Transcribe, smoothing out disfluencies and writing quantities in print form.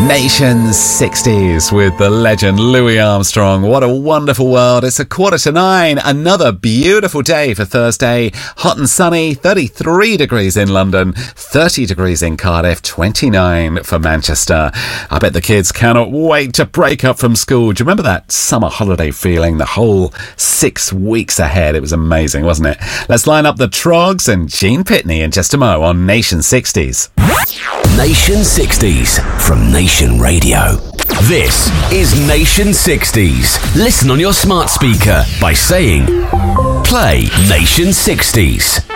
Nation 60s with the legend Louis Armstrong. What a wonderful world. It's 8:45. Another beautiful day for Thursday. Hot and sunny, 33 degrees in London, 30 degrees in Cardiff, 29 for Manchester. I bet the kids cannot wait to break up from school. Do you remember that summer holiday feeling? The whole 6 weeks ahead. It was amazing, wasn't it? Let's line up the Trogs and Gene Pitney in just a mo on Nation 60s. Nation 60s from Nation Radio. This is Nation 60s. Listen on your smart speaker by saying, play Nation 60s.